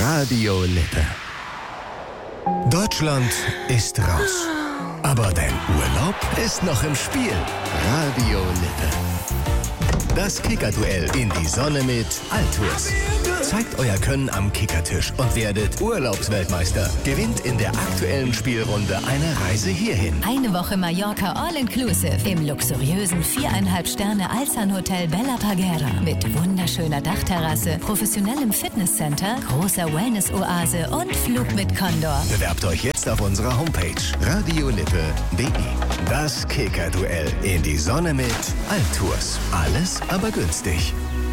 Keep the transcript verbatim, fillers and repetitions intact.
Radio Lippe. Deutschland ist raus. Aber dein Urlaub ist noch im Spiel. Radio Lippe. Das Kickerduell in die Sonne mit Altours. Zeigt euer Können am Kickertisch und werdet Urlaubsweltmeister. Gewinnt in der aktuellen Spielrunde eine Reise hierhin. Eine Woche Mallorca All-Inclusive im luxuriösen viereinhalb Sterne Alsan-Hotel Bella Parguera mit wunderschöner Dachterrasse, professionellem Fitnesscenter, großer Wellness-Oase und Flug mit Condor. Bewerbt euch jetzt auf unserer Homepage radiolippe punkt de. Das Kickerduell in die Sonne mit Altours. Alles aber günstig.